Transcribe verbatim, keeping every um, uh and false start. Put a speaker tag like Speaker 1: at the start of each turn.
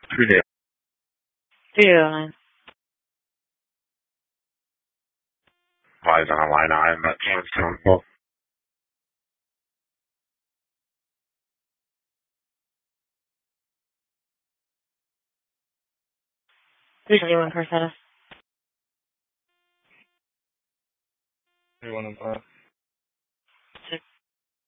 Speaker 1: Studio.
Speaker 2: Studio line.
Speaker 1: Why is on a line nine? That changed to info.
Speaker 2: three twenty-one Carcetta.
Speaker 1: three one five.